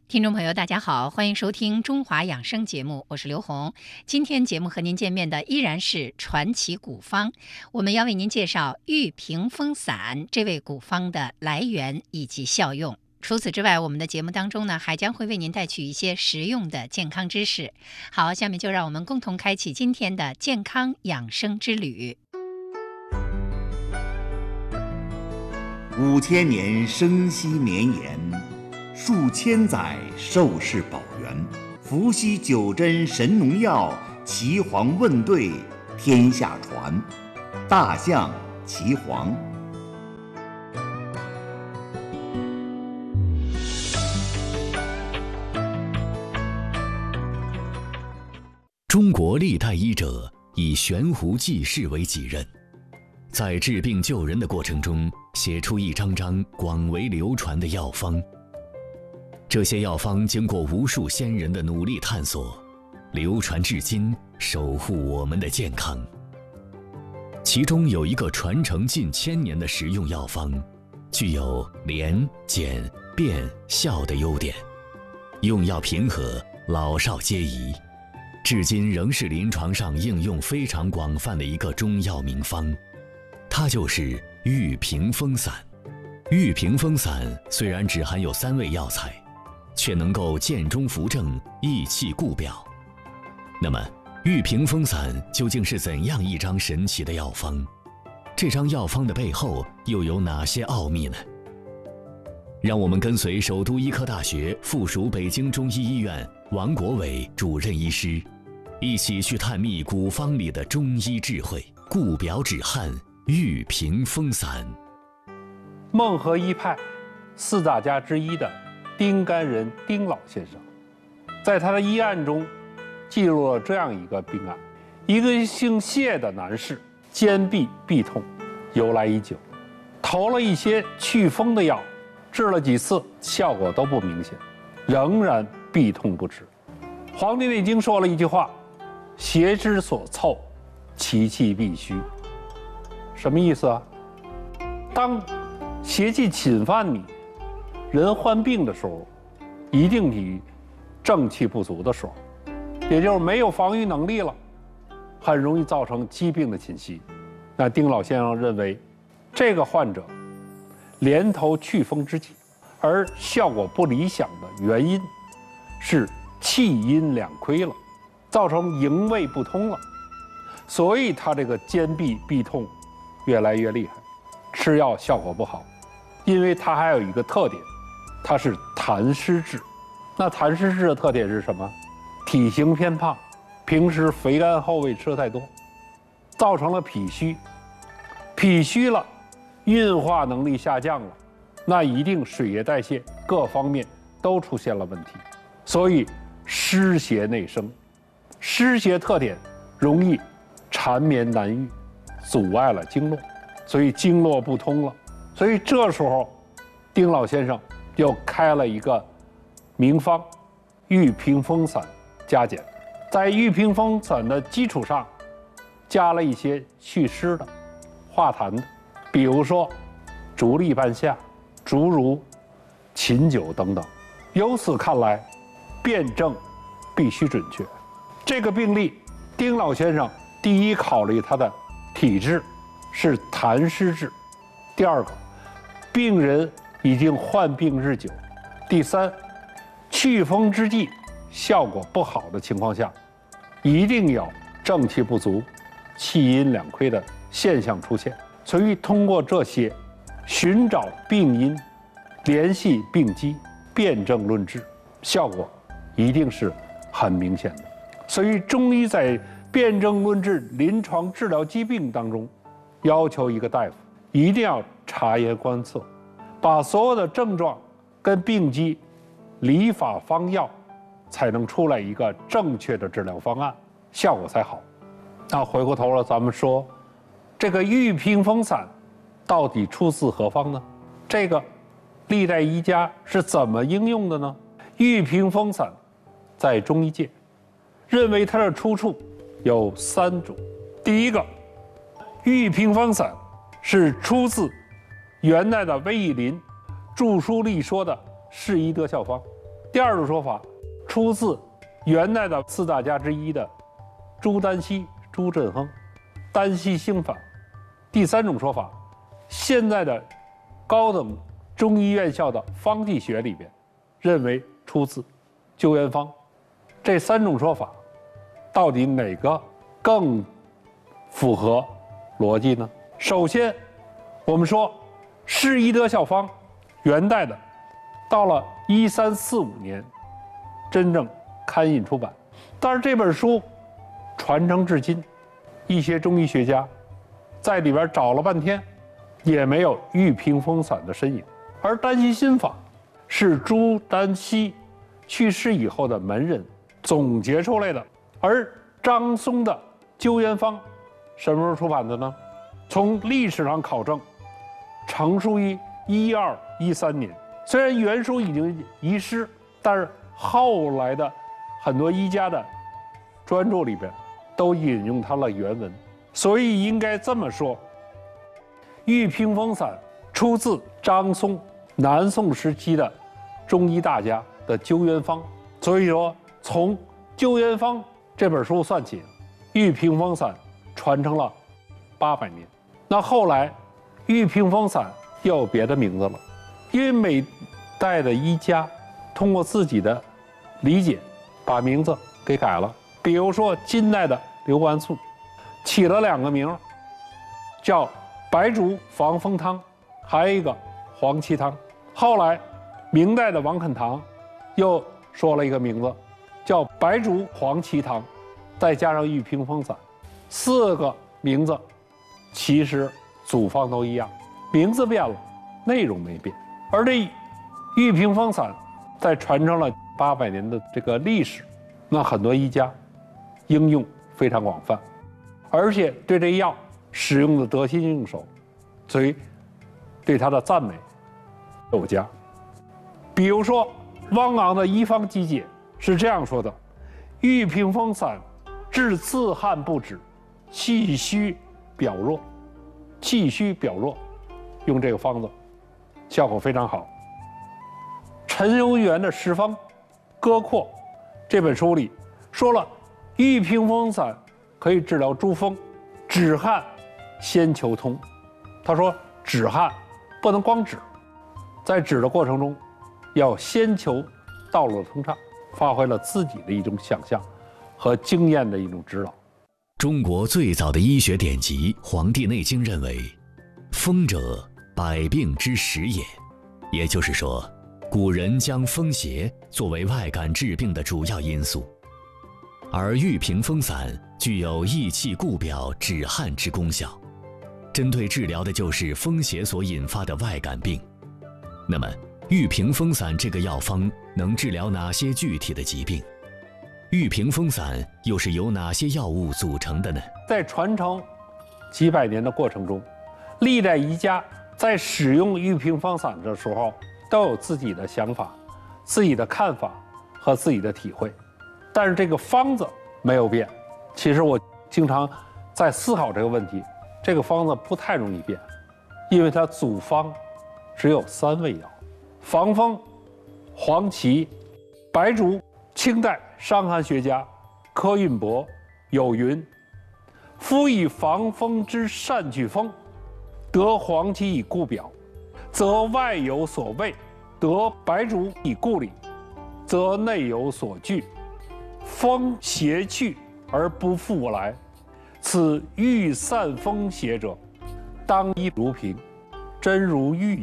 听众朋友，大家好，欢迎收听中华养生节目，我是刘红。今天节目和您见面的依然是传奇古方，我们要为您介绍玉屏风散这味古方的来源以及效用。除此之外，我们的节目当中呢，还将会为您带去一些实用的健康知识。好，下面就让我们共同开启今天的健康养生之旅。 5000年生息绵延，数千载寿世保元。伏羲九针神农药，岐黄问对天下传。大象岐黄。 中国历代医者以悬壶济世为己任，在治病救人的过程中，写出一张张广为流传的药方。这些药方经过无数先人的努力探索，流传至今，守护我们的健康。其中有一个传承近1000年的实用药方，具有连、减、变、效的优点，用药平和，老少皆宜，至今仍是临床上应用非常广泛的一个中药名方，它就是玉屏风散。玉屏风散虽然只含有3味药材，却能够健中扶正，益气固表。那么玉屏风散究竟是怎样一张神奇的药方？这张药方的背后又有哪些奥秘呢？让我们跟随首都医科大学附属北京中医医院王国伟主任医师，一起去探秘古方里的中医智慧，固表止汗，玉屏风散。 孟和医派4大家之一的丁甘仁丁老先生，在他的医案中记录了这样一个病案：一个姓谢的男士肩臂痹痛，由来已久，投了一些祛风的药，治了几次，效果都不明显，仍然痹痛不止。《黄帝内经》说了一句话：“邪之所凑，其气必虚。”什么意思啊？当邪气侵犯你，人患病的时候，一定你正气不足的时候，也就是没有防御能力了，很容易造成疾病的侵袭。那丁老先生认为，这个患者连投祛风之剂，而效果不理想的原因是气阴两亏了，造成营卫不通了，所以他这个肩臂痹痛越来越厉害，吃药效果不好。因为它还有一个特点，它是痰湿质。那痰湿质的特点是什么？体型偏胖，平时肥甘厚味吃的太多，造成了脾虚。脾虚了，运化能力下降了，那一定水液代谢各方面都出现了问题，所以湿邪内生。湿邪特点容易缠绵难愈，阻碍了经络，所以经络不通了。所以这时候，丁老先生又开了一个名方玉屏风散加减，在玉屏风散的基础上，加了一些祛湿的、化痰的，比如说竹沥半夏、竹茹、琴酒等等。由此看来，辩证必须准确。这个病例，丁老先生第一考虑他的体质是痰湿质，第二个，病人已经患病日久，第三，祛风之剂效果不好的情况下，一定有正气不足、气阴两亏的现象出现。所以通过这些，寻找病因，联系病机，辨证论治，效果一定是很明显的。所以中医在辨证论治、临床治疗疾病当中，要求一个大夫一定要察言观色，把所有的症状跟病机理法方药，才能出来一个正确的治疗方案，效果才好。那回过头了，咱们说这个玉屏风散到底出自何方呢？这个历代医家是怎么应用的呢？玉屏风散在中医界认为它的出处有3种。第一个，玉屏风散是出自元代的魏义林著书立说的《释疑得效方》。 第二种说法出自元代的四大家之一的朱丹溪、朱振亨，丹溪兴法。第三种说法，现在的高等中医院校的方剂学里边，认为出自鸠元方。这三种说法，到底哪个更符合逻辑呢？首先，我们说释医德效方，元代的，到了1345年，真正刊印出版。但是这本书传承至今，一些中医学家在里边找了半天，也没有玉屏风散的身影。而丹溪心法是朱丹溪去世以后的门人总结出来的，而张松的鸠元方什么时候出版的呢？从历史上考证，成书于1213年。虽然原书已经遗失，但是后来的很多医家的专著里边都引用它的原文，所以应该这么说：玉屏风散出自张松南宋时期的中医大家的鸠元方。所以说，从鸠元方这本书算起，玉屏风散传承了800年。那后来，玉屏风散又有别的名字了，因为每代的医家通过自己的理解，把名字给改了。比如说金代的刘完素起了2个名，叫白术防风汤，还有一个黄芪汤。后来明代的王肯堂又说了一个名字，叫白术黄芪汤，再加上玉屏风散，4个名字其实组方都一样，名字变了，内容没变。而这玉屏风散在传承了800年的这个历史，那很多医家应用非常广泛，而且对这药使用的得心应手，所以对它的赞美有加。比如说汪昂的《医方集解》是这样说的：玉屏风散治自汗不止，气虚表弱。气虚表弱，用这个方子效果非常好。陈由元的《十方歌括》这本书里说了，玉屏风散可以治疗诸风，止汗先求通。他说止汗不能光止，在止的过程中要先求道路的通畅，发挥了自己的一种想象和经验的一种指导。 中国最早的医学典籍《黄帝内经》认为，风者，百病之始也。也就是说，古人将风邪作为外感治病的主要因素，而玉屏风散具有益气固表、止汗之功效，针对治疗的就是风邪所引发的外感病。那么，玉屏风散这个药方能治疗哪些具体的疾病？玉屏风散又是由哪些药物组成的呢？ 在传承几百年的过程中，历代医家在使用玉屏风散的时候，都有自己的想法、自己的看法和自己的体会，但是这个方子没有变。其实我经常在思考这个问题，这个方子不太容易变，因为它组方只有3味药：防风、黄芪、白术。清代伤寒学家柯运伯有云：夫以防风之善去风，得黄芪以固表，则外有所畏；得白术以固里，则内有所惧。风邪去而不复来，此欲散风邪者，当医如瓶，真如玉